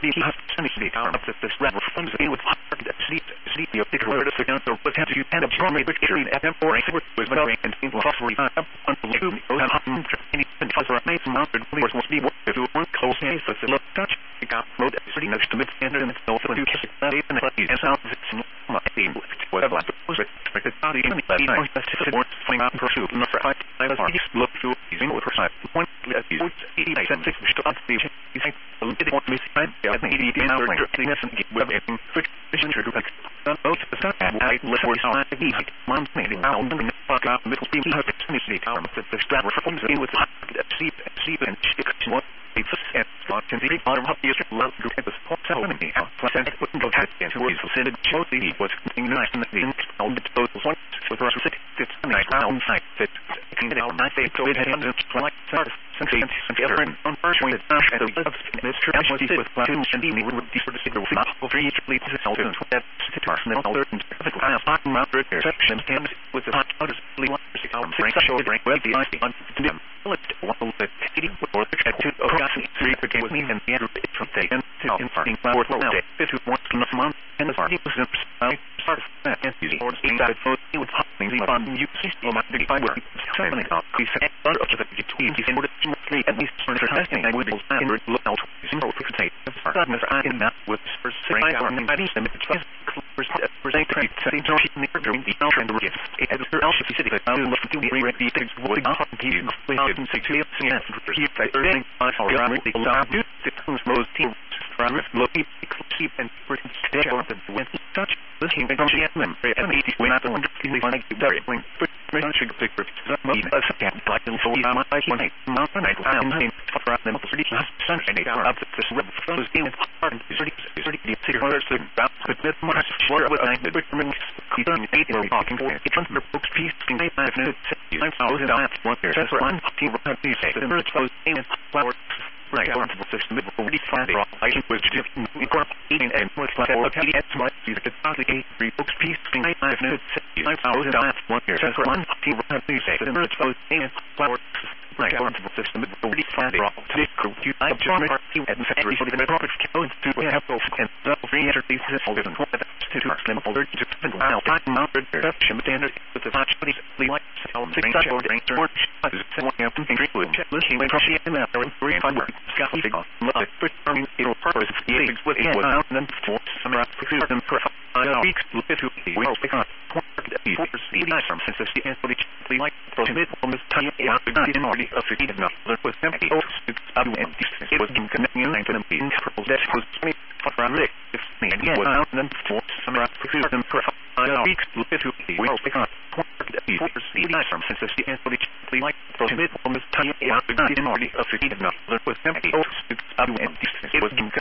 the sunny arm of this red comes in with sleep your big word of the counter was had you and a drum a picture in FM for a was very and in possibly up until you any for a nice mounted was must be what to one close hands for the look touch got mode sitting next to mid standard and so to kiss it and sounds my team whatever was it the body in the flying out pursuit and for I was look to using with precise point let these 80% to up the you think a little bit more miss time yeah 80 now web and quick vision to like both the sun I listen for how I be mom maybe now fuck out middle speed how to finish the arm the strap comes in with sleep and stick what it's and God can be part of the love to the sport enemy out and it wouldn't go ahead and towards the city Chelsea was nice and the all the total points for the city it's nice round side that can out nice they go ahead and like start and on first when it's not at the Mr. Ashley with platforms and even would be for the city not for each lead to sell to that personal alert and the class talking about repair section and with the hot notice show break with the icy on them let's walk the city or the check to three with me and the other from taken to infarting flower now fit once in a month and the party was start and easy or that food with hopping on you see my big fiber something up he said of the between he said mostly at least for testing I would be standard look out single take sadness I in that with first right out and I need them to present the setting to the during the and the gift it has her else city that I look to be ready to would not be we didn't say to yes he said everything I saw around the do the most team look keep and with touch looking at them when I don't really want to very when should pick up a second like and so I'm like when I mountain I found him for them pretty sunshine up this river was in hard and 30 hours to about with much sure what I did with me keeping 8 or walking for it from the books piece in 8 minutes I was in that one there that's one team of the say the birds was in flower right on the system already found I was just eating and was like okay that's my music it's not the 3 books piece in 8 minutes I was in that one there that's one team of the say the birds was in flower right on the system already found today you I just you and every for the proper count to have both and the free interface is all different to slim folder to spend while time mounted perception standard with the match like sound thing or drink or someone have to drink with looking like she and that or free fiber got to go love it I mean it'll purpose the eggs with it and then for some rap for them for weeks look at who we will pick up the nice from since the and for the like those mid from this time out the in already of the enough that was empty and it was connecting and to them being purple that was me around Rick if me and was out and then for some rap for them for weeks look at who we will pick up the nice from since the and for the like those mid from this time out the in already of the enough that was empty and it was